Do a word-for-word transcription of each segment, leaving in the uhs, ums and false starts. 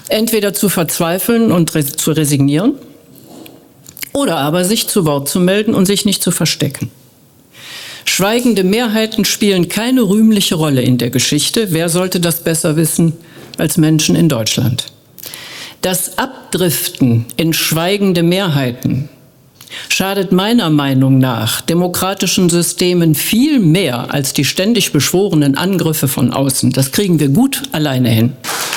Entweder zu verzweifeln und res- zu resignieren oder aber sich zu Wort zu melden und sich nicht zu verstecken. Schweigende Mehrheiten spielen keine rühmliche Rolle in der Geschichte. Wer sollte das besser wissen als Menschen in Deutschland? Das Abdriften in schweigende Mehrheiten schadet meiner Meinung nach demokratischen Systemen viel mehr als die ständig beschworenen Angriffe von außen. Das kriegen wir gut alleine hin.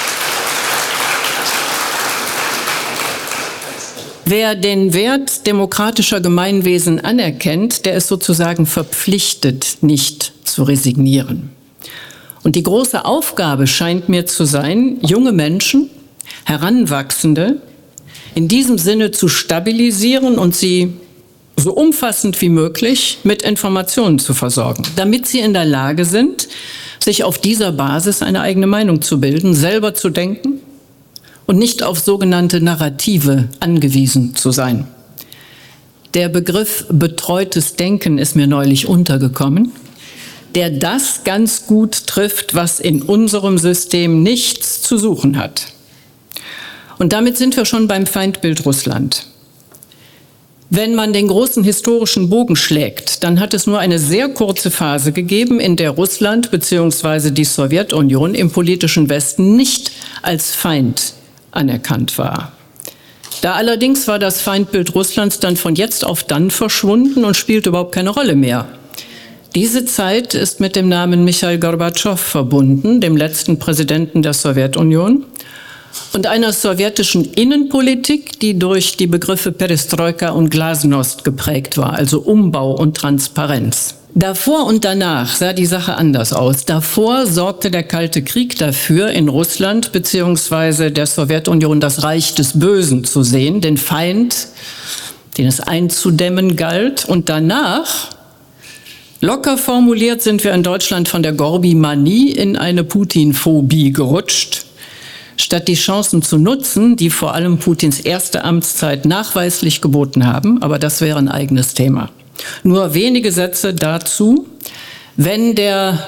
Wer den Wert demokratischer Gemeinwesen anerkennt, der ist sozusagen verpflichtet, nicht zu resignieren. Und die große Aufgabe scheint mir zu sein, junge Menschen, Heranwachsende, in diesem Sinne zu stabilisieren und sie so umfassend wie möglich mit Informationen zu versorgen, damit sie in der Lage sind, sich auf dieser Basis eine eigene Meinung zu bilden, selber zu denken und nicht auf sogenannte Narrative angewiesen zu sein. Der Begriff betreutes Denken ist mir neulich untergekommen, der das ganz gut trifft, was in unserem System nichts zu suchen hat. Und damit sind wir schon beim Feindbild Russland. Wenn man den großen historischen Bogen schlägt, dann hat es nur eine sehr kurze Phase gegeben, in der Russland bzw. die Sowjetunion im politischen Westen nicht als Feind anerkannt war. Da allerdings war das Feindbild Russlands dann von jetzt auf dann verschwunden und spielt überhaupt keine Rolle mehr. Diese Zeit ist mit dem Namen Michail Gorbatschow verbunden, dem letzten Präsidenten der Sowjetunion, und einer sowjetischen Innenpolitik, die durch die Begriffe Perestroika und Glasnost geprägt war, also Umbau und Transparenz. Davor und danach sah die Sache anders aus. Davor sorgte der Kalte Krieg dafür, in Russland bzw. der Sowjetunion das Reich des Bösen zu sehen, den Feind, den es einzudämmen galt. Und danach, locker formuliert, sind wir in Deutschland von der Gorbi-Manie in eine Putin-Phobie gerutscht. Statt die Chancen zu nutzen, die vor allem Putins erste Amtszeit nachweislich geboten haben, aber das wäre ein eigenes Thema. Nur wenige Sätze dazu. Wenn der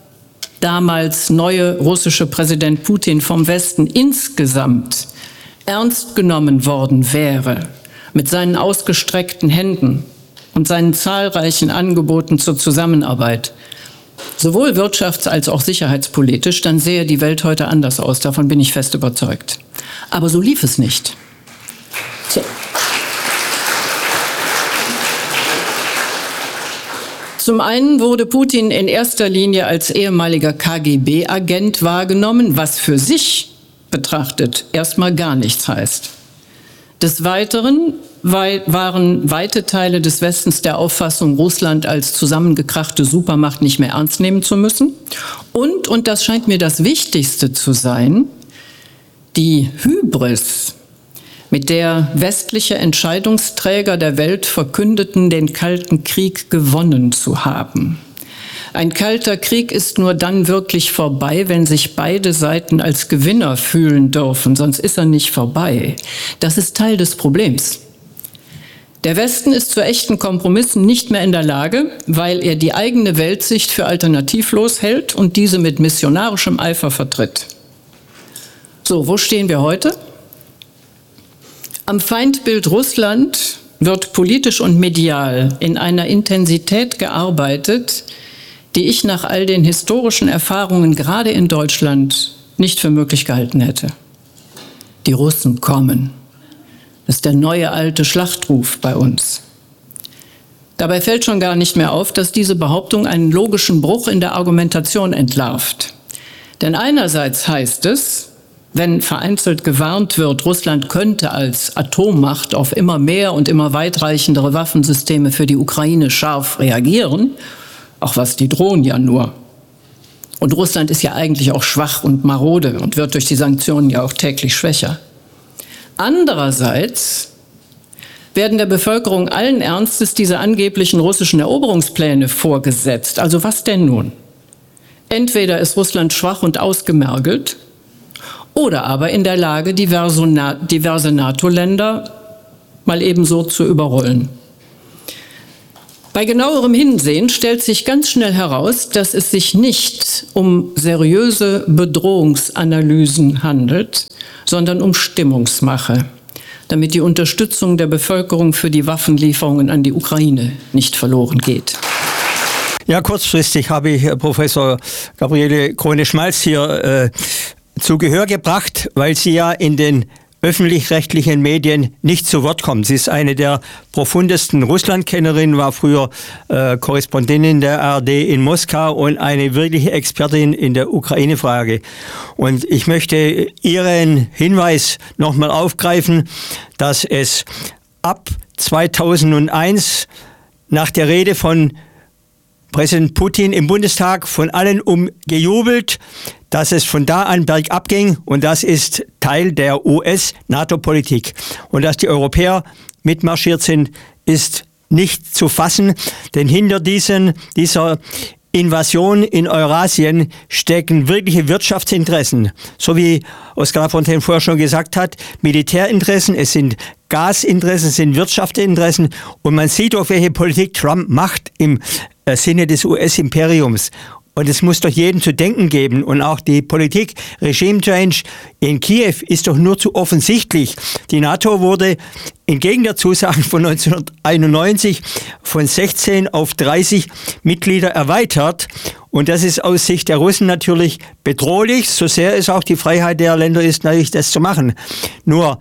damals neue russische Präsident Putin vom Westen insgesamt ernst genommen worden wäre, mit seinen ausgestreckten Händen und seinen zahlreichen Angeboten zur Zusammenarbeit, sowohl wirtschafts- als auch sicherheitspolitisch, dann sähe die Welt heute anders aus. Davon bin ich fest überzeugt. Aber so lief es nicht. So. Zum einen wurde Putin in erster Linie als ehemaliger K G B-Agent wahrgenommen, was für sich betrachtet erstmal gar nichts heißt. Des Weiteren waren weite Teile des Westens der Auffassung, Russland als zusammengekrachte Supermacht nicht mehr ernst nehmen zu müssen. Und, und das scheint mir das Wichtigste zu sein, die Hybris, mit der westliche Entscheidungsträger der Welt verkündeten, den Kalten Krieg gewonnen zu haben. Ein kalter Krieg ist nur dann wirklich vorbei, wenn sich beide Seiten als Gewinner fühlen dürfen, sonst ist er nicht vorbei. Das ist Teil des Problems. Der Westen ist zu echten Kompromissen nicht mehr in der Lage, weil er die eigene Weltsicht für alternativlos hält und diese mit missionarischem Eifer vertritt. So, wo stehen wir heute? Am Feindbild Russland wird politisch und medial in einer Intensität gearbeitet, die ich nach all den historischen Erfahrungen gerade in Deutschland nicht für möglich gehalten hätte. Die Russen kommen. Das ist der neue alte Schlachtruf bei uns. Dabei fällt schon gar nicht mehr auf, dass diese Behauptung einen logischen Bruch in der Argumentation entlarvt. Denn einerseits heißt es, wenn vereinzelt gewarnt wird, Russland könnte als Atommacht auf immer mehr und immer weitreichendere Waffensysteme für die Ukraine scharf reagieren, auch was die drohen ja nur. Und Russland ist ja eigentlich auch schwach und marode und wird durch die Sanktionen ja auch täglich schwächer. Andererseits werden der Bevölkerung allen Ernstes diese angeblichen russischen Eroberungspläne vorgesetzt. Also was denn nun? Entweder ist Russland schwach und ausgemergelt oder aber in der Lage, diverse, diverse NATO-Länder mal ebenso zu überrollen. Bei genauerem Hinsehen stellt sich ganz schnell heraus, dass es sich nicht um seriöse Bedrohungsanalysen handelt, sondern um Stimmungsmache, damit die Unterstützung der Bevölkerung für die Waffenlieferungen an die Ukraine nicht verloren geht. Ja, kurzfristig habe ich Professor Gabriele Krone-Schmalz hier äh, zu Gehör gebracht, weil sie ja in den öffentlich-rechtlichen Medien nicht zu Wort kommt. Sie ist eine der profundesten Russlandkennerinnen, war früher äh, Korrespondentin der A R D in Moskau und eine wirkliche Expertin in der Ukraine-Frage. Und ich möchte Ihren Hinweis nochmal aufgreifen, dass es ab zweitausendeins nach der Rede von Präsident Putin im Bundestag von allen umgejubelt, dass es von da an bergab ging, und das ist Teil der U S-NATO-Politik. Und dass die Europäer mitmarschiert sind, ist nicht zu fassen, denn hinter diesen, dieser Invasion in Eurasien stecken wirkliche Wirtschaftsinteressen. So wie Oskar Lafontaine vorher schon gesagt hat, Militärinteressen, es sind Gasinteressen, es sind Wirtschaftsinteressen, und man sieht auch, welche Politik Trump macht im Sinne des U S-Imperiums. Und es muss doch jedem zu denken geben. Und auch die Politik, Regime Change in Kiew ist doch nur zu offensichtlich. Die NATO wurde entgegen der Zusagen von neunzehnhunderteinundneunzig von sechzehn auf dreißig Mitglieder erweitert. Und das ist aus Sicht der Russen natürlich bedrohlich, so sehr es auch die Freiheit der Länder ist, natürlich das zu machen. Nur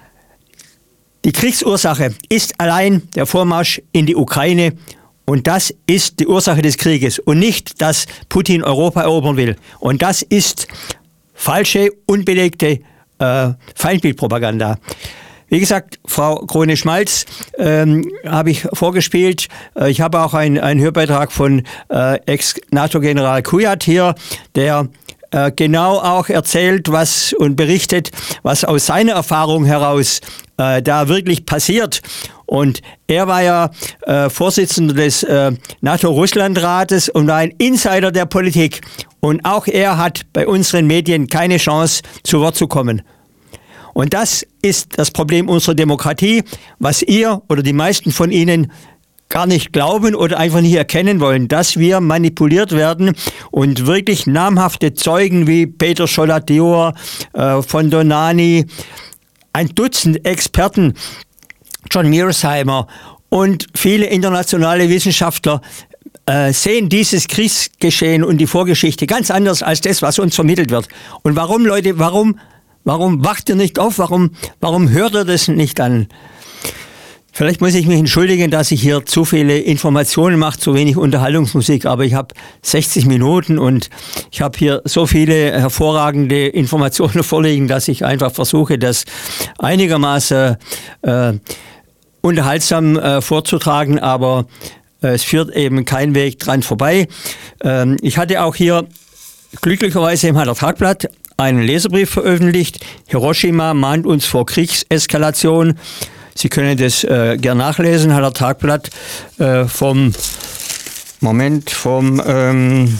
die Kriegsursache ist allein der Vormarsch in die Ukraine. Und das ist die Ursache des Krieges und nicht, dass Putin Europa erobern will. Und das ist falsche, unbelegte äh, Feindbildpropaganda. Wie gesagt, Frau Krone-Schmalz ähm, habe ich vorgespielt. Äh, ich habe auch einen, einen Hörbeitrag von äh, Ex-NATO-General Kujat hier, der äh, genau auch erzählt was und berichtet, was aus seiner Erfahrung heraus äh, da wirklich passiert. Und er war ja äh, Vorsitzender des äh, NATO-Russland-Rates und war ein Insider der Politik. Und auch er hat bei unseren Medien keine Chance, zu Wort zu kommen. Und das ist das Problem unserer Demokratie, was ihr oder die meisten von Ihnen gar nicht glauben oder einfach nicht erkennen wollen, dass wir manipuliert werden und wirklich namhafte Zeugen wie Peter Schollatt-Dior, äh, von Donani, ein Dutzend Experten, John Mearsheimer und viele internationale Wissenschaftler äh, sehen dieses Kriegsgeschehen und die Vorgeschichte ganz anders als das, was uns vermittelt wird. Und warum, Leute, warum, warum wacht ihr nicht auf? Warum, warum hört ihr das nicht an? Vielleicht muss ich mich entschuldigen, dass ich hier zu viele Informationen mache, zu wenig Unterhaltungsmusik, aber ich habe sechzig Minuten und ich habe hier so viele hervorragende Informationen vorliegen, dass ich einfach versuche, das einigermaßen äh, unterhaltsam äh, vorzutragen, aber äh, es führt eben kein Weg dran vorbei. Ähm, ich hatte auch hier glücklicherweise im Haller Tagblatt einen Leserbrief veröffentlicht. Hiroshima mahnt uns vor Kriegseskalation. Sie können das äh, gern nachlesen, Haller Tagblatt äh, vom Moment vom, ähm,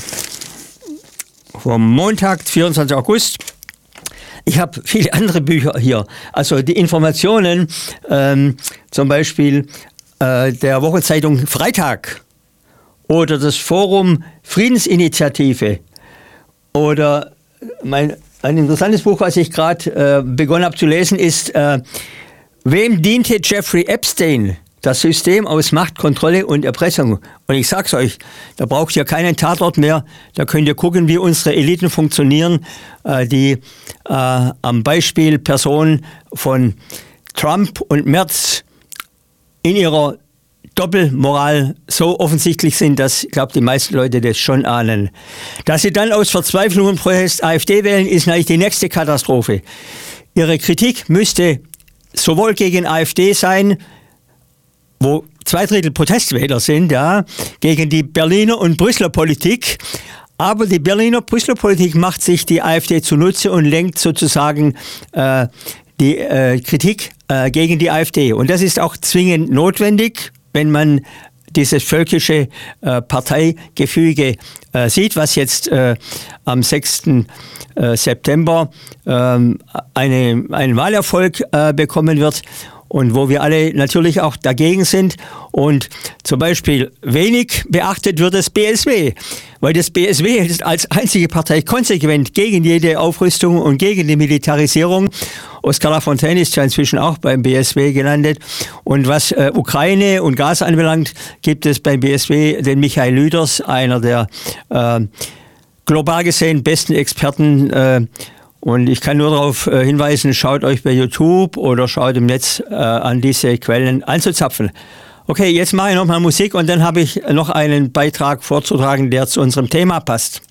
vom Montag, vierundzwanzigsten August. Ich habe viele andere Bücher hier. Also die Informationen, ähm, zum Beispiel äh, der Wochenzeitung Freitag oder das Forum Friedensinitiative oder mein, ein interessantes Buch, was ich gerade äh, begonnen habe zu lesen, ist äh, Wem diente Jeffrey Epstein? Das System aus Macht, Kontrolle und Erpressung. Und ich sag's euch, da braucht ihr keinen Tatort mehr. Da könnt ihr gucken, wie unsere Eliten funktionieren, äh, die äh, am Beispiel Personen von Trump und Merz in ihrer Doppelmoral so offensichtlich sind, dass, ich glaube, die meisten Leute das schon ahnen. Dass sie dann aus Verzweiflung und Protest AfD wählen, ist natürlich die nächste Katastrophe. Ihre Kritik müsste sowohl gegen AfD sein, wo zwei Drittel Protestwähler sind, ja, gegen die Berliner und Brüsseler Politik. Aber die Berliner Brüsseler Politik macht sich die AfD zunutze und lenkt sozusagen äh, die äh, Kritik äh, gegen die AfD. Und das ist auch zwingend notwendig, wenn man dieses völkische äh, Parteigefüge äh, sieht, was jetzt äh, am sechsten September äh, eine, einen Wahlerfolg äh, bekommen wird. Und wo wir alle natürlich auch dagegen sind. Und zum Beispiel wenig beachtet wird das B S W, weil das B S W ist als einzige Partei konsequent gegen jede Aufrüstung und gegen die Militarisierung. Oskar Lafontaine ist ja inzwischen auch beim B S W gelandet. Und was äh, Ukraine und Gas anbelangt, gibt es beim B S W den Michael Lüders, einer der äh, global gesehen besten Experten. Äh, Und ich kann nur darauf hinweisen, schaut euch bei YouTube oder schaut im Netz äh, an, diese Quellen anzuzapfen. Okay, jetzt mache ich nochmal Musik und dann habe ich noch einen Beitrag vorzutragen, der zu unserem Thema passt.